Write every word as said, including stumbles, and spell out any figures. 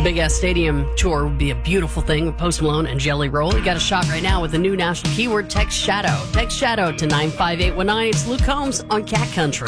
Big Ass Stadium tour would be a beautiful thing with Post Malone and Jelly Roll. You got a shot right now with the new national keyword, text shadow. Text shadow to nine five eight one nine. It's Luke Combs on Cat Country.